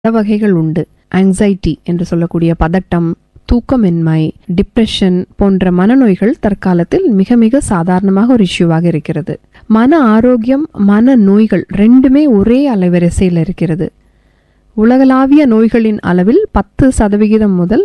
பல வகைகள் உண்டு. ஆங்ஸைட்டி என்று சொல்லக்கூடிய பதட்டம், தூக்கமின்மை, டிப்ரெஷன் போன்ற மனநோய்கள் தற்காலத்தில் மிக மிக சாதாரணமாக ஒரு இஷ்யூவாக இருக்கிறது. மன ஆரோக்கியம், மன நோய்கள் ரெண்டுமே ஒரே அலைவரிசையில் இருக்கிறது. உலகளாவிய நோய்களின் அளவில் 10% முதல்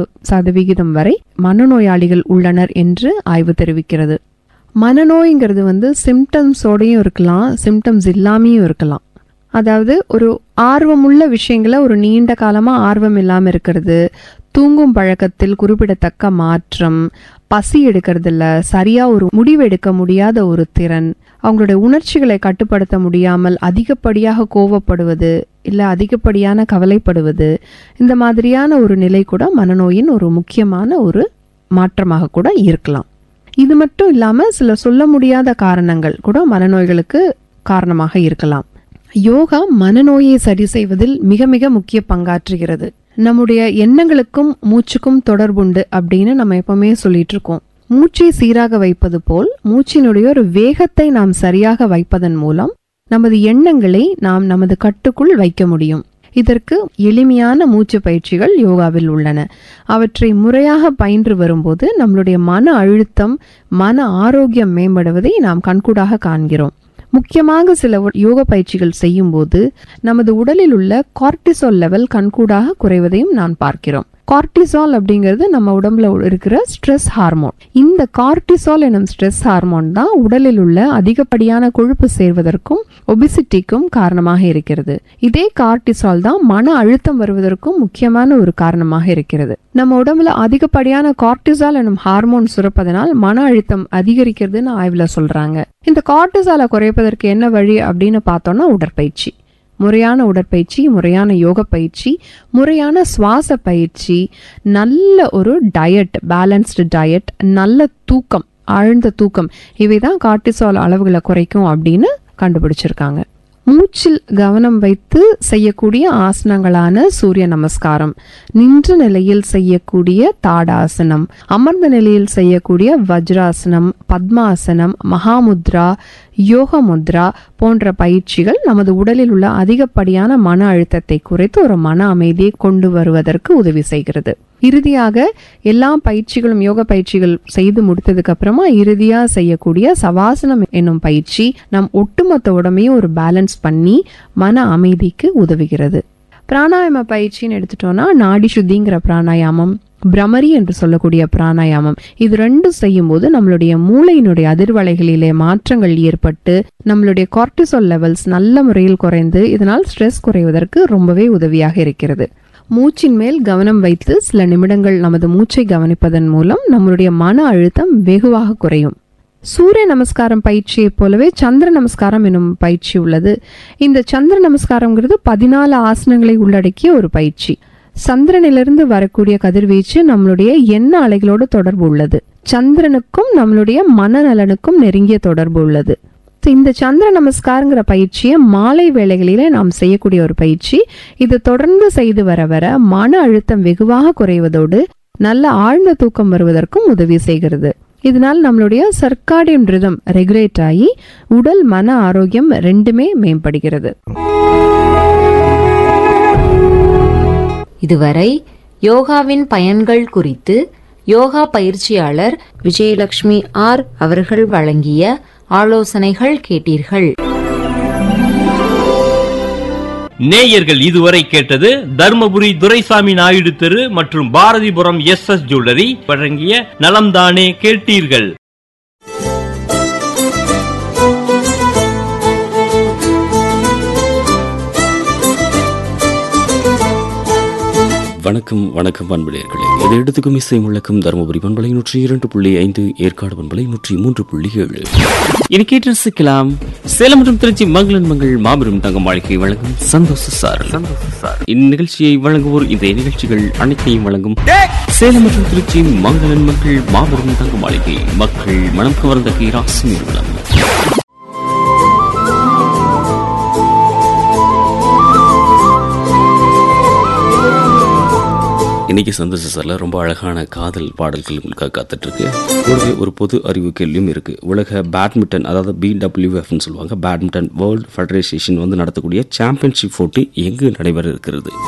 30% வரை மனநோயாளிகள் உள்ளனர் என்று ஆய்வு தெரிவிக்கிறது. மனநோய்ங்கிறது சிம்டம்ஸோடையும் இருக்கலாம், சிம்டம்ஸ் இல்லாமையும் இருக்கலாம். அதாவது ஒரு ஆர்வமுள்ள விஷயங்களை ஒரு நீண்ட காலமா ஆர்வம் இல்லாம இருக்கிறது, தூங்கும் பழக்கத்தில் குறிப்பிடத்தக்க மாற்றம், பசி எடுக்கிறதுல சரியா ஒரு முடிவு எடுக்க முடியாத ஒரு திறன், அவங்களுடைய உணர்ச்சிகளை கட்டுப்படுத்த முடியாமல் அதிகப்படியாக கோவப்படுவது இல்ல அதிகப்படியான கவலைப்படுவது, இந்த மாதிரியான ஒரு நிலை கூட மனநோயின் ஒரு முக்கியமான ஒரு மாற்றமாக கூட இருக்கலாம். இது மட்டும் இல்லாம சில சொல்ல முடியாத காரணங்கள் கூட மனநோய்களுக்கு காரணமாக இருக்கலாம். யோகா மனநோயை சரி செய்வதில் மிக மிக முக்கிய பங்காற்றுகிறது. நம்முடைய எண்ணங்களுக்கும் மூச்சுக்கும் தொடர்புண்டு அப்படின்னு நம்ம எப்பவுமே சொல்லிட்டு இருக்கோம். மூச்சை சீராக வைப்பது போல் மூச்சினுடைய ஒரு வேகத்தை நாம் சரியாக வைப்பதன் மூலம் நமது எண்ணங்களை நாம் நமது கட்டுக்குள் வைக்க முடியும். இதற்கு எளிமையான மூச்சு பயிற்சிகள் யோகாவில் உள்ளன. அவற்றை முறையாக பயின்று வரும்போது நம்மளுடைய மன அழுத்தம், மன ஆரோக்கியம் மேம்படுவதை நாம் கண்கூடாக காண்கிறோம். முக்கியமாக சில யோக பயிற்சிகள் செய்யும் போது நமது உடலில் உள்ள கார்டிசால் லெவல் கண்கூடாக குறைவதையும் நான் பார்க்கிறோம். கார்டிசால் அப்படிங்கிறது நம்ம உடம்புல இருக்கிற ஸ்ட்ரெஸ் ஹார்மோன். இந்த கார்டிசால் எனும் ஸ்ட்ரெஸ் ஹார்மோன் தான் உடலில் உள்ள அதிகப்படியான கொழுப்பு சேர்வதற்கும் ஒபிசிட்டிக்கும் காரணமாக இருக்கிறது. இதே கார்டிசால் தான் மன அழுத்தம் வருவதற்கும் முக்கியமான ஒரு காரணமாக இருக்கிறது. நம்ம உடம்புல அதிகப்படியான கார்டிசால் எனும் ஹார்மோன் சுரப்பதனால் மன அழுத்தம் அதிகரிக்கிறதுன்னு ஆய்வுல சொல்றாங்க. இந்த கார்டிசாலை குறைப்பதற்கு என்ன வழி அப்படின்னு பார்த்தோம்னா உடற்பயிற்சி, முறையான உடற்பயிற்சி, முறையான யோக பயிற்சி, முறையான சுவாச பயிற்சி, நல்ல ஒரு டயட், பேலன்ஸ்டு டயட், நல்ல தூக்கம், ஆழ்ந்த தூக்கம், இவைதான் கார்டிசால் அளவுகளை குறைக்கும் அப்படின்னு கண்டுபிடிச்சிருக்காங்க. மூச்சில் கவனம் வைத்து செய்யக்கூடிய ஆசனங்களான சூரிய நமஸ்காரம், நின்ற நிலையில் செய்யக்கூடிய தாடாசனம், அமர்ந்த நிலையில் செய்யக்கூடிய வஜ்ராசனம், பத்மாசனம், மகாமுத்ரா, யோக முத்ரா போன்ற பயிற்சிகள் நமது உடலில் உள்ள அதிகப்படியான மன அழுத்தத்தை குறைத்து ஒரு மன அமைதியை கொண்டு வருவதற்கு உதவி செய்கிறது. இறுதியாக எல்லா பயிற்சிகளும், யோக பயிற்சிகள் செய்து முடித்ததுக்கு அப்புறமா இறுதியா செய்யக்கூடிய சவாசனம் என்னும் பயிற்சி நம் ஒட்டுமொத்த உடம்பையும் ஒரு பேலன்ஸ் பண்ணி மன அமைதிக்கு உதவுகிறது. பிராணாயாம பயிற்சின்னு எடுத்துட்டோம்னா நாடி சுத்திங்கிற பிராணாயாமம், பிரமரி என்று சொல்லக்கூடிய பிராணாயாமம், இது ரெண்டும் செய்யும் போது நம்மளுடைய மூளையினுடைய அதிர்வலைகளிலே மாற்றங்கள் ஏற்பட்டு நம்மளுடைய கார்டிசால் லெவல்ஸ் நல்ல முறையில் குறைந்து இதனால் ஸ்ட்ரெஸ் குறைவதற்கு ரொம்பவே உதவியாக இருக்கிறது. மூச்சின் மேல் கவனம் வைத்து சில நிமிடங்கள் நமது மூச்சை கவனிப்பதன் மூலம் நம்மளுடைய மன அழுத்தம் வெகுவாக குறையும். சூரிய நமஸ்காரம் பயிற்சியை போலவே சந்திர நமஸ்காரம் எனும் பயிற்சி உள்ளது. இந்த சந்திர நமஸ்காரம்ங்கிறது 14 ஆசனங்களை உள்ளடக்கிய ஒரு பயிற்சி. சந்திரனிலிருந்து வரக்கூடிய கதிர்வீச்சு நம்மளுடைய எண்ண அலைகளோடு தொடர்பு உள்ளது. சந்திரனுக்கும் நம்மளுடைய மனநலனுக்கும் நெருங்கிய தொடர்பு உள்ளது. இந்த சந்திர நமஸ்காரங்கிற பயிற்சியை மாலை வேளைகளிலே நாம் செய்யக்கூடிய ஒரு பயிற்சி. இது தொடர்ந்து செய்து வர வர மன அழுத்தம் வெகுவாக குறைவதோடு நல்ல ஆழ்ந்த தூக்கம் வருவதற்கும் உதவி செய்கிறது. இதனால் நம்மளுடைய சர்க்காடியன் ரிதம் ரெகுலேட் ஆகி உடல் மன ஆரோக்கியம் ரெண்டுமே மேம்படுகிறது. இதுவரை யோகாவின் பயன்கள் குறித்து யோகா பயிற்சியாளர் விஜயலட்சுமி ஆர் அவர்கள் வழங்கிய ஆலோசனைகள் கேட்டீர்கள். நேயர்கள் இதுவரை கேட்டது தர்மபுரி துரைசாமி நாயுடு தெரு மற்றும் பாரதிபுரம் SS ஜுவல்லரி வழங்கிய நலம்தானே கேட்டீர்கள். வணக்கம் வணக்கம் அன்புடையர்களே, இதை எடுத்துக்கும் இசை முழக்கம் தருமபுரி பண்பலை 102.5, ஏற்காடு பண்பலை 103.7. இனி கேட்டு ரசிக்கலாம் சேலம் மற்றும் திருச்சி மங்களன் மங்கள் மாபெரும் தங்க மாளிகை வழங்கும் சந்தோஷ சார். இந்நிகழ்ச்சியை வழங்குவோர் இந்த நிகழ்ச்சிகள் அனைத்தையும் வழங்கும் சேலம் மற்றும் திருச்சி மங்களன் மங்கள் மாபெரும் தங்க மாளிகை, மக்கள் மனம் கவர்ந்த கீராசி நிறுவனம். இன்னைக்கு சந்தோஷ சார்ல ரொம்ப அழகான காதல் பாடல்கள் உங்களுக்காக காத்துட்டு இருக்கு. கூடவே ஒரு பொது அறிவு கேள்வியும் இருக்கு. உலக பேட்மிண்டன், அதாவது BWF சொல்லுவாங்க, பேட்மிண்டன் வேர்ல்ட் ஃபெடரேஷன் நடத்தக்கூடிய சாம்பியன்ஷிப் போட்டி எங்கு நடைபெற இருக்கிறது?